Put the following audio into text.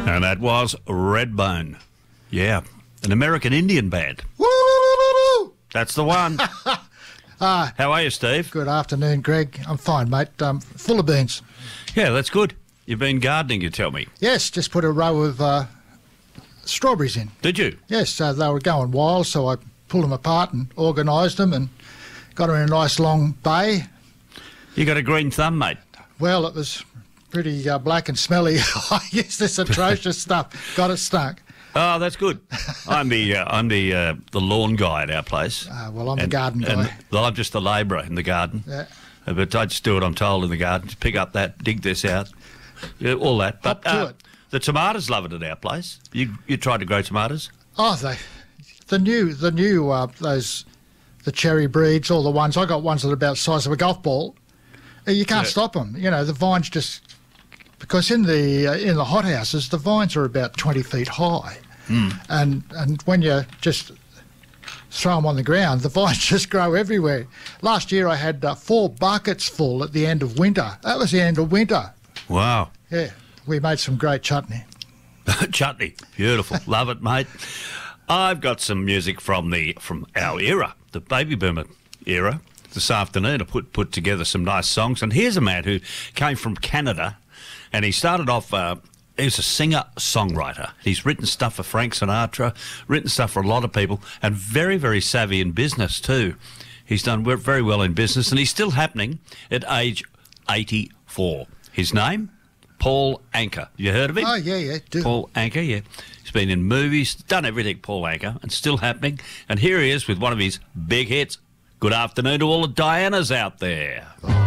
And that was Redbone. Yeah, an American Indian band. Woo! That's the one. How are you, Steve? Good afternoon, Greg. I'm fine, mate. Full of beans. Yeah, that's good. You've been gardening, you tell me. Yes, just put a row of strawberries in. Did you? Yes, they were going wild, so I pulled them apart and organised them and got them in a nice long bay. You got a green thumb, mate. Well, it was pretty black and smelly. I used this atrocious stuff. Got it stunk. Oh, that's good. I'm the lawn guy at our place. Well, I'm the garden guy. Well, I'm just the labourer in the garden. Yeah. But I just do what I'm told in the garden. Just pick up that, dig this out, all that. But Up to it. The tomatoes love it at our place. You tried to grow tomatoes? Oh, the new the cherry breeds, all the ones. I got ones that are about the size of a golf ball. You can't stop them. You know, the vines just... Because in the hothouses, the vines are about 20 feet high. And when you just throw them on the ground, the vines just grow everywhere. Last year I had 4 buckets full at the end of winter. That was the end of winter. Wow. Yeah, we made some great chutney. Chutney. Beautiful. Love it, mate. I've got some music from our era, the baby boomer era. This afternoon I put together some nice songs. And here's a man who came from Canada. And he started off, he's a singer-songwriter. He's written stuff for Frank Sinatra, written stuff for a lot of people, and very, very savvy in business too. He's done very well in business, and he's still happening at age 84. His name? Paul Anka. You heard of him? Oh, yeah, do. Paul Anka, yeah. He's been in movies, done everything, Paul Anka, and still happening. And here he is with one of his big hits. Good afternoon to all the Dianas out there.